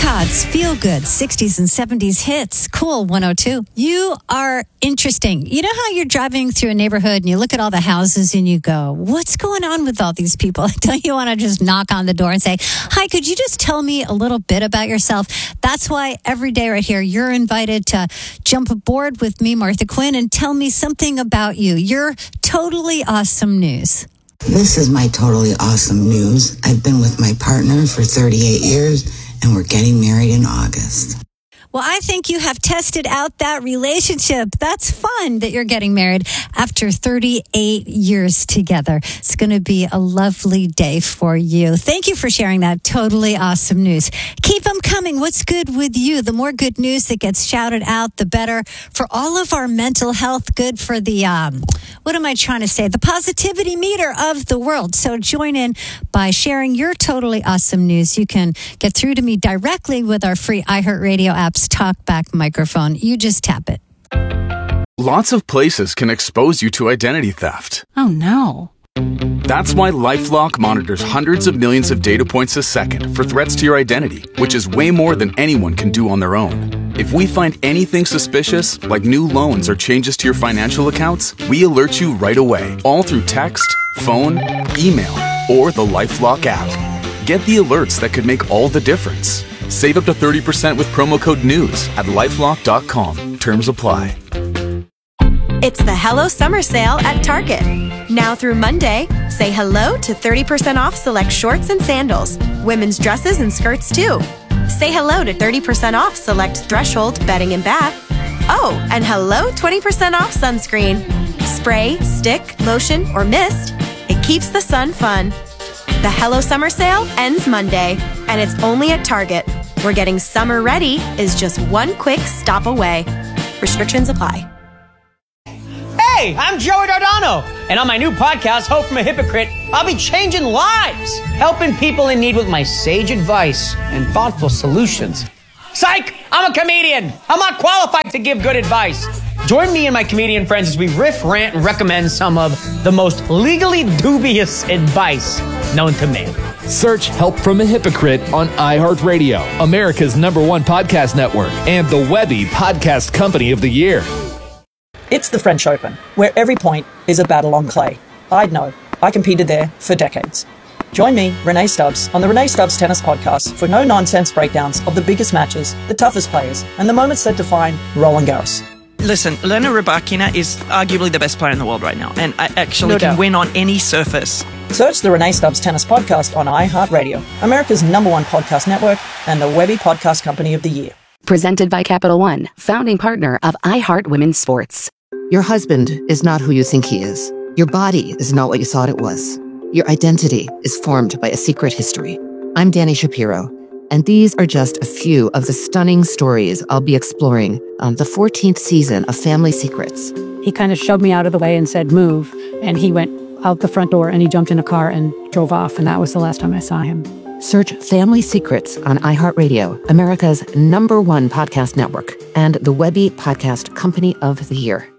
Todd's Feel Good 60s and 70s hits. Cool 102. You are interesting. You know how you're driving through a neighborhood and you look at all the houses and you go, what's going on with all these people? Don't you want to just knock on the door and say, hi, could you just tell me a little bit about yourself? That's why every day right here, you're invited to jump aboard with me, Martha Quinn, and tell me something about you. You're totally awesome news. This is my totally awesome news. I've been with my partner for 38 years, and we're getting married in August. Well, I think you have tested out that relationship. That's fun that you're getting married after 38 years together. It's going to be a lovely day for you. Thank you for sharing that totally awesome news. Keep them coming. What's good with you? The more good news that gets shouted out, the better for all of our mental health. Good for the, what am I trying to say? The positivity meter of the world. So join in by sharing your totally awesome news. You can get through to me directly with our free iHeartRadio app's talkback microphone. You just tap it. Lots of places can expose you to identity theft. Oh, no. That's why LifeLock monitors hundreds of millions of data points a second for threats to your identity, which is way more than anyone can do on their own. If we find anything suspicious, like new loans or changes to your financial accounts, we alert you right away, all through text, phone, email, or the LifeLock app. Get the alerts that could make all the difference. Save up to 30% with promo code NEWS at LifeLock.com. Terms apply. It's the Hello Summer Sale at Target. Now through Monday, say hello to 30% off select shorts and sandals, women's dresses and skirts too. Say hello to 30% off select Threshold bedding and bath. Oh, and hello 20% off sunscreen. Spray, stick, lotion, or mist. It keeps the sun fun. The Hello Summer Sale ends Monday, and it's only at Target, where getting summer ready is just one quick stop away. Restrictions apply. Hey, I'm Joey Dardano, and on my new podcast, Hope from a Hypocrite, I'll be changing lives, helping people in need with my sage advice and thoughtful solutions. Psych! I'm a comedian. I'm not qualified to give good advice. Join me and my comedian friends as we riff, rant, and recommend some of the most legally dubious advice known to man. Search Help from a Hypocrite on iHeartRadio, America's #1 podcast network, and the Webby Podcast Company of the Year. It's the French Open, where every point is a battle on clay. I'd know. I competed there for decades. Join me, Renee Stubbs, on the Renee Stubbs Tennis Podcast for no-nonsense breakdowns of the biggest matches, the toughest players, and the moments that define Roland Garros. Listen, Elena Rybakina is arguably the best player in the world right now, and I actually can win on any surface. Search the Renee Stubbs Tennis Podcast on iHeartRadio, America's #1 podcast network, and the Webby Podcast Company of the Year. Presented by Capital One, founding partner of iHeart Women's Sports. Your husband is not who you think he is. Your body is not what you thought it was. Your identity is formed by a secret history. I'm Danny Shapiro, and these are just a few of the stunning stories I'll be exploring on the 14th season of Family Secrets. He kind of shoved me out of the way and said, move. And he went out the front door and he jumped in a car and drove off. And that was the last time I saw him. Search Family Secrets on iHeartRadio, America's #1 podcast network, and the Webby Podcast Company of the Year.